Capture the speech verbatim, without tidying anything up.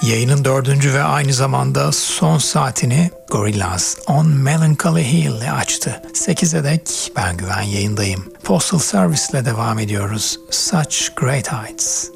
Yayının dördüncü ve aynı zamanda son saatini Gorillaz On Melancholy Hill ile açtı. sekize dek ben Güven yayındayım. Postal Service ile devam ediyoruz. Such Great Heights.